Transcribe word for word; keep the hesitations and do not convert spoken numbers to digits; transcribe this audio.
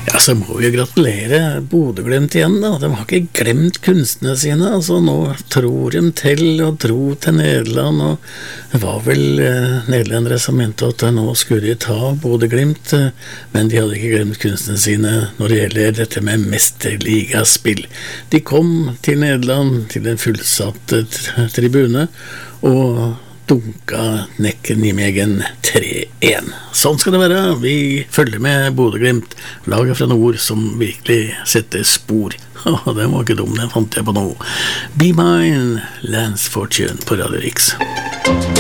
Ja, så må vi jo gratulere Bodø/Glimt igjen da. De har ikke glemt kunstene sine. Altså, nå tror de til og tro til Nederland, og det var vel eh, nederlendere som mente at nå skulle de ta Bodø/Glimt, eh, men de hadde ikke glemt kunstene sine når det gjelder dette med mesterligaspill. De kom til Nederland, til en fullsatt eh, tribune, og dunka Nekken Nijmegen tre én. Sånn skal det være. Vi følger med Bodø/Glimt, laget fra nord som virkelig setter spor. Åh, det var ikke dum, det fant jeg på nå. Be Mine, Lance Fortune på Radio Riks.